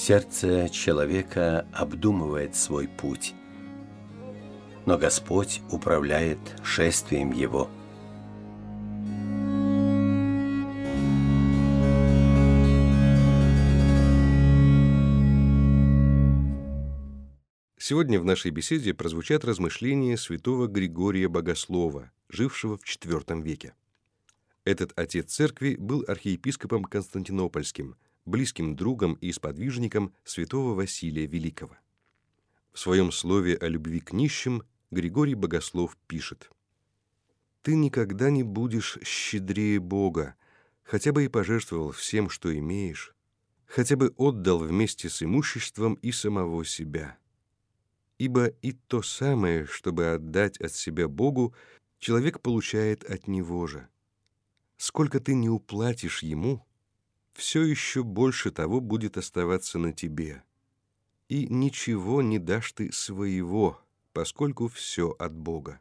Сердце человека обдумывает свой путь, но Господь управляет шествием его. Сегодня в нашей беседе прозвучат размышления святого Григория Богослова, жившего в IV веке. Этот отец церкви был архиепископом Константинопольским, близким другом и сподвижником святого Василия Великого. В своем слове о любви к нищим Григорий Богослов пишет: «Ты никогда не будешь щедрее Бога, хотя бы и пожертвовал всем, что имеешь, хотя бы отдал вместе с имуществом и самого себя. Ибо и то самое, чтобы отдать от себя Богу, человек получает от Него же. Сколько ты не уплатишь Ему, все еще больше того будет оставаться на тебе. И ничего не дашь ты своего, поскольку все от Бога.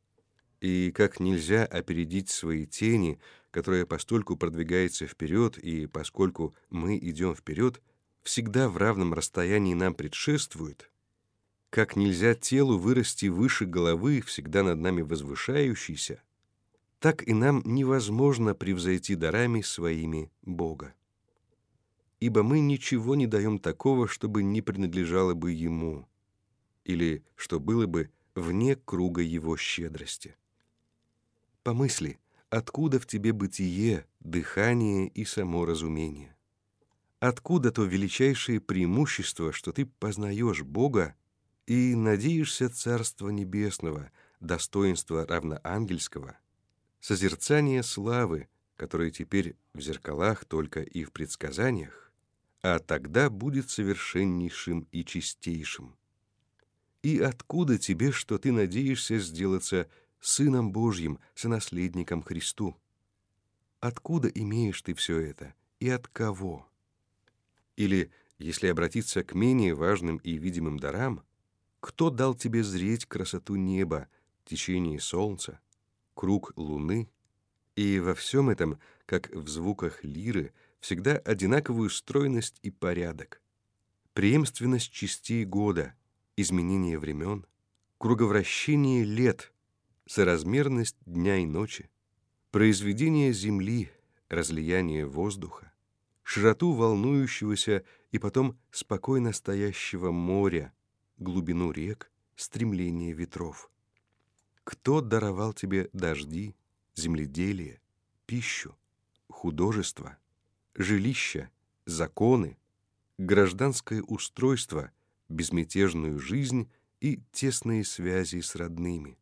И как нельзя опередить свои тени, которая постольку продвигается вперед, и поскольку мы идем вперед, всегда в равном расстоянии нам предшествует, как нельзя телу вырасти выше головы, всегда над нами возвышающейся, так и нам невозможно превзойти дарами своими Бога. Ибо мы ничего не даем такого, чтобы не принадлежало бы Ему, или что было бы вне круга Его щедрости. Помысли, откуда в тебе бытие, дыхание и само разумение? Откуда то величайшее преимущество, что ты познаешь Бога и надеешься Царства Небесного, достоинства равноангельского, созерцание славы, которое теперь в зеркалах только и в предсказаниях, а тогда будет совершеннейшим и чистейшим? И откуда тебе, что ты надеешься сделаться Сыном Божьим, сонаследником Христу? Откуда имеешь ты все это и от кого? Или, если обратиться к менее важным и видимым дарам, кто дал тебе зреть красоту неба, течение солнца, круг луны, и во всем этом, как в звуках лиры, всегда одинаковую стройность и порядок, преемственность частей года, изменение времен, круговращение лет, соразмерность дня и ночи, произведение земли, разлияние воздуха, широту волнующегося и потом спокойно стоящего моря, глубину рек, стремление ветров? Кто даровал тебе дожди, земледелие, пищу, художество, жилища, законы, гражданское устройство, безмятежную жизнь и тесные связи с родными?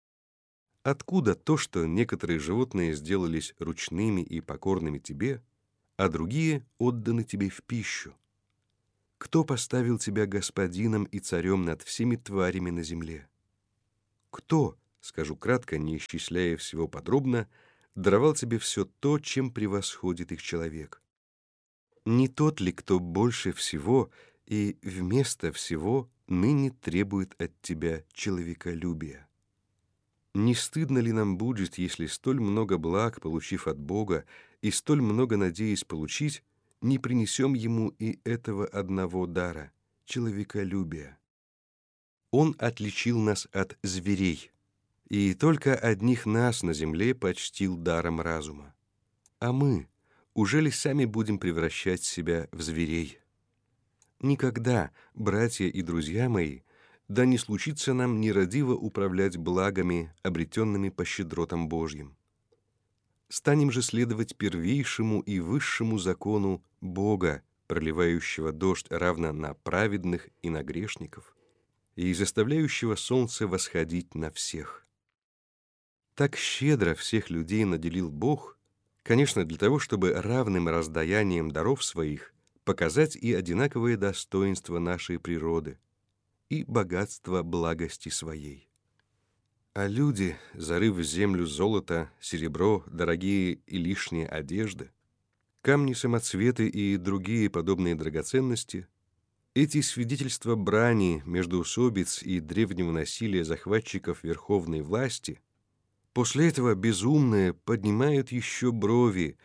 Откуда то, что некоторые животные сделались ручными и покорными тебе, а другие отданы тебе в пищу? Кто поставил тебя господином и царем над всеми тварями на земле? Кто, скажу кратко, не исчисляя всего подробно, даровал тебе все то, чем превосходит их человек? Не тот ли, кто больше всего и вместо всего ныне требует от тебя человеколюбия? Не стыдно ли нам будет, если столь много благ, получив от Бога, и столь много надеясь получить, не принесем Ему и этого одного дара — человеколюбия? Он отличил нас от зверей, и только одних нас на земле почтил даром разума. А мы, ужели сами будем превращать себя в зверей? Никогда, братья и друзья мои, да не случится нам нерадиво управлять благами, обретенными по щедротам Божьим. Станем же следовать первейшему и высшему закону Бога, проливающего дождь равно на праведных и на грешников, и заставляющего солнце восходить на всех. Так щедро всех людей наделил Бог, конечно, для того, чтобы равным раздаянием даров своих показать и одинаковое достоинство нашей природы, и богатство благости своей. А люди, зарыв в землю золото, серебро, дорогие и лишние одежды, камни, самоцветы и другие подобные драгоценности, эти свидетельства брани, междоусобиц и древнего насилия захватчиков верховной власти, после этого безумные поднимают еще брови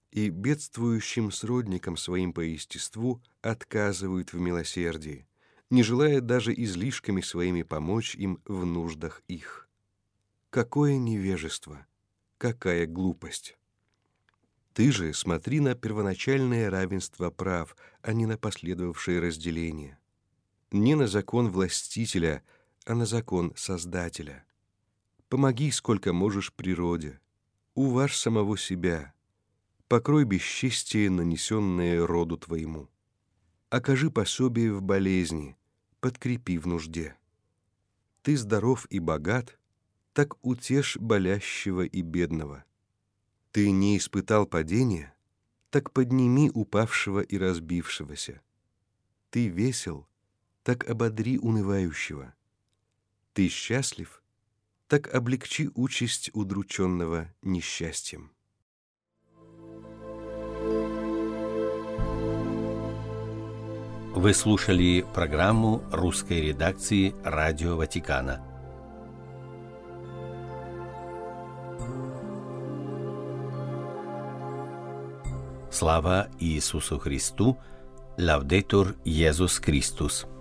и бедствующим сродникам своим по естеству отказывают в милосердии, не желая даже излишками своими помочь им в нуждах их. Какое невежество! Какая глупость! Ты же смотри на первоначальное равенство прав, а не на последовавшее разделение. Не на закон властителя, а на закон Создателя. Помоги, сколько можешь природе. Уважь самого себя. Покрой бесчестие, нанесенное роду твоему. Окажи пособие в болезни, подкрепи в нужде. Ты здоров и богат, так утешь болящего и бедного. Ты не испытал падения, так подними упавшего и разбившегося. Ты весел, так ободри унывающего. Ты счастлив, так облегчи участь удрученного несчастьем. Вы слушали программу русской редакции Радио Ватикана. Слава Иисусу Христу! Лаудетур Иисус Христос!